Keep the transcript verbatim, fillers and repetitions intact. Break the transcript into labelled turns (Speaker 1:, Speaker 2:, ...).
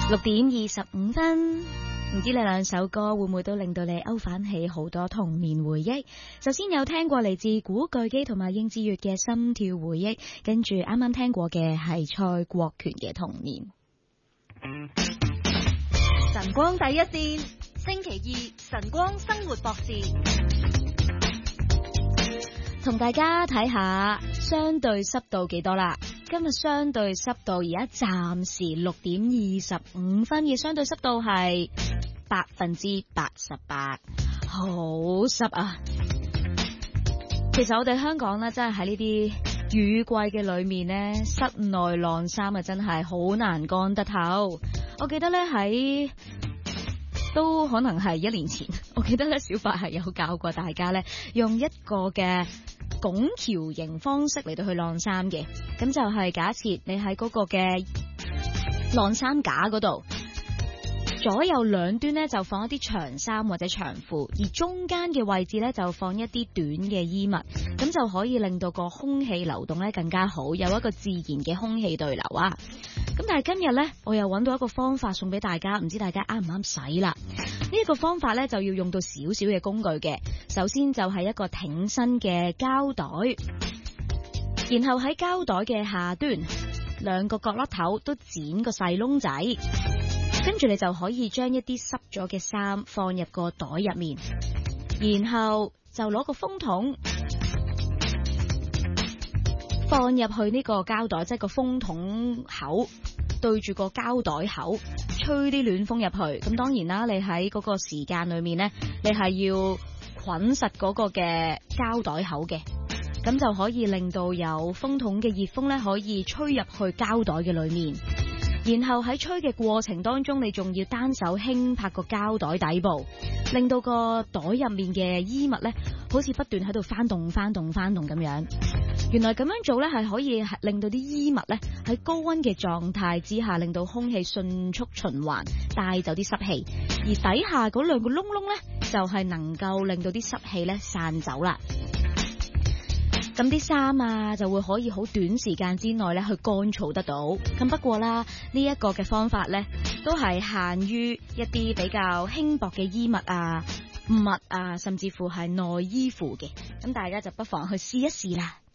Speaker 1: 六點二十五分，唔知你兩首歌會唔會都令到你勾返起好多童年回憶？首先有聽過嚟自古巨基同埋應智越嘅《心跳回憶》，跟住啱啱聽過嘅係蔡國權嘅《童年》。
Speaker 2: 晨光第一線，星期二晨光生活博士，
Speaker 1: 同大家睇下相對濕度幾多啦。今日相對濕度而家暫時六點二十五分嘅相對濕度係百分之八十八，好濕啊！其實我哋香港咧，真係喺呢啲雨季嘅裏面呢，室內晾衫啊，真係好難乾得透。我記得咧喺都可能係一年前，我記得咧小白係有教過大家咧，用一個嘅拱橋形方式嚟到去晾衫嘅。咁就係假設你喺嗰個嘅晾衫架嗰度，左右兩端咧就放一啲長衫或者長褲，而中間嘅位置咧就放一啲短嘅衣物，咁就可以令到個空氣流動咧更加好，有一個自然嘅空氣對流啊。咁但係今日咧，我又揾到一個方法送俾大家，唔知大家啱唔啱使啦？呢一個方法咧就要用到少少嘅工具嘅。首先就係一個挺身嘅膠袋，然後喺膠袋嘅下端兩個角落頭都剪個細窿仔，跟住你就可以將一啲濕咗嘅衫放入個袋入面，然後就攞個風筒放入去呢個膠袋，即係個風筒口對住個膠袋口，吹啲暖風入去。咁當然啦，你喺嗰個時間裏面呢，你係要捆實嗰個嘅膠袋口嘅，咁就可以令到有風筒嘅熱風呢可以吹入去膠袋嘅裏面。然後喺吹嘅過程當中，你仲要單手輕拍個膠袋底部，令到個袋入面嘅衣物呢好似不斷喺度翻動翻動翻動咁樣。原來咁樣做呢係可以令到啲衣物呢喺高溫嘅狀態之下，令到空氣迅速循環，帶走啲濕氣，而底下嗰兩個窿窿呢就係能夠令到啲濕氣呢散走啦。咁啲衫啊就會可以好短時間之內咧去乾燥得到。咁不過啦，呢一個嘅方法咧都係限於一啲比較輕薄嘅衣物啊、襪啊，甚至乎係內衣褲嘅。咁大家就不妨去試一試啦。